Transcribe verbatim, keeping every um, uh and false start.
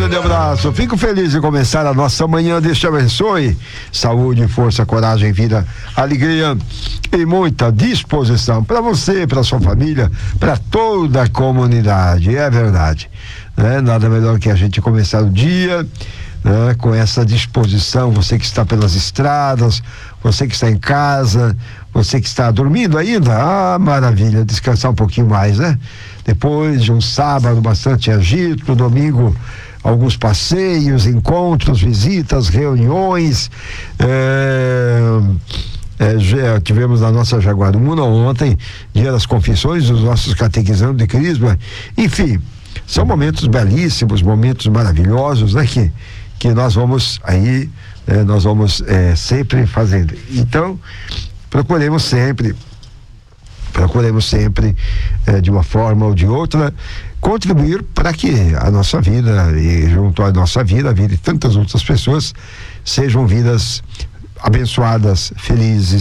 grande abraço. Fico feliz de começar a nossa manhã. Deus te abençoe. Saúde, força, coragem, vida, alegria e muita disposição para você, para sua família, para toda a comunidade. É verdade, né? Nada melhor que a gente começar o dia, né, com essa disposição. Você que está pelas estradas, você que está em casa, você que está dormindo ainda, ah, maravilha, descansar um pouquinho mais, né? Depois de um sábado bastante agito, no domingo alguns passeios, encontros, visitas, reuniões. É, é, já tivemos na nossa Jaguaruna ontem, dia das confissões dos nossos catequizandos de Crisma. Enfim, são momentos belíssimos, momentos maravilhosos, né? Que, que nós vamos aí, né, nós vamos é, sempre fazendo. Então, procuremos sempre procuremos sempre, eh, de uma forma ou de outra, contribuir para que a nossa vida, e junto à nossa vida, a vida de tantas outras pessoas, sejam vidas abençoadas, felizes,